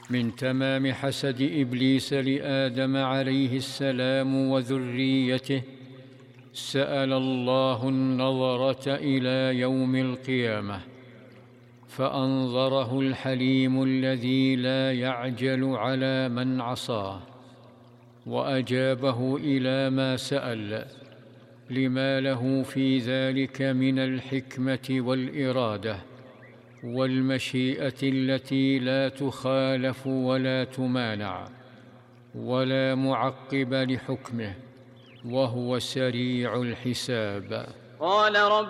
من تمام حسد إبليس لآدم عليه السلام وذريته سأل الله النظرة إلى يوم القيامة، فأنظره الحليم الذي لا يعجل على من عصاه، وأجابه إلى ما سأل، لما له في ذلك من الحكمة والإرادة والمشيئة التي لا تخالف ولا تمانع، ولا معقب لحكمه، وهو سريع الحساب. قال رب